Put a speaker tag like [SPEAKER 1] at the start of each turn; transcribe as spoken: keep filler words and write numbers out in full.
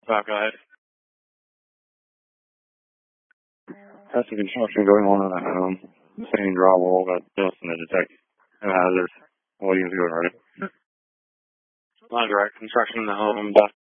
[SPEAKER 1] Five, go ahead.
[SPEAKER 2] That's the construction going on in the home. Same drywall, got dust in the detect hazards. Williams going ready.
[SPEAKER 1] Line direct, construction in the home, dust